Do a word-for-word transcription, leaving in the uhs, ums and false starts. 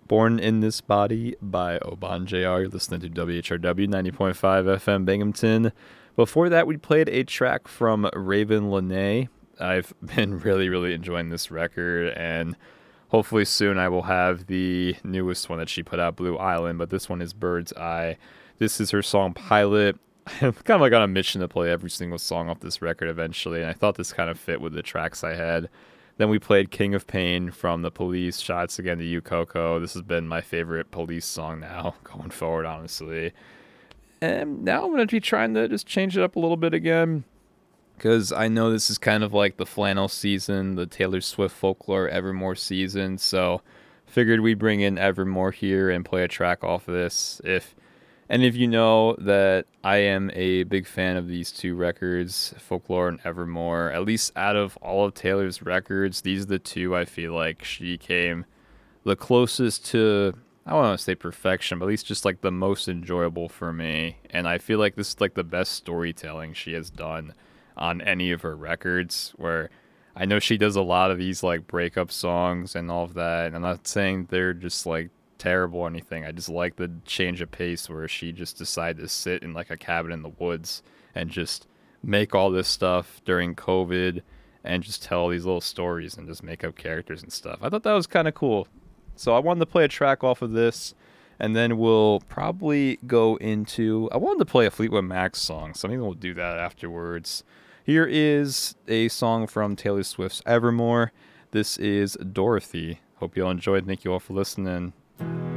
Born in This Body by Oban J R. You're listening to W H R W ninety point five F M Binghamton. Before that, we played a track from Raven Lene. I've been really, really enjoying this record, and hopefully soon I will have the newest one that she put out, Blue Island, but this one is Bird's Eye. This is her song Pilot. I'm kind of like on a mission to play every single song off this record eventually, and I thought this kind of fit with the tracks I had. Then we played King of Pain from The Police, Shots Again to You, Coco. This has been my favorite Police song now, going forward, honestly. And now I'm going to be trying to just change it up a little bit again, because I know this is kind of like the flannel season, the Taylor Swift Folklore Evermore season, so figured we'd bring in Evermore here and play a track off of this. If any of you know that I am a big fan of these two records, Folklore and Evermore. At least out of all of Taylor's records, these are the two I feel like she came the closest to, I don't want to say perfection, but at least just like the most enjoyable for me. And I feel like this is like the best storytelling she has done on any of her records, where I know she does a lot of these like breakup songs and all of that. And I'm not saying they're just like terrible or anything. I just like the change of pace where she just decided to sit in like a cabin in the woods and just make all this stuff during COVID and just tell these little stories and just make up characters and stuff. I thought that was kind of cool. So I wanted to play a track off of this, and then we'll probably go into, I wanted to play a Fleetwood Mac song, so maybe we'll do that afterwards. Here is a song from Taylor Swift's Evermore. This is Dorothy. Hope you all enjoyed. Thank you all for listening.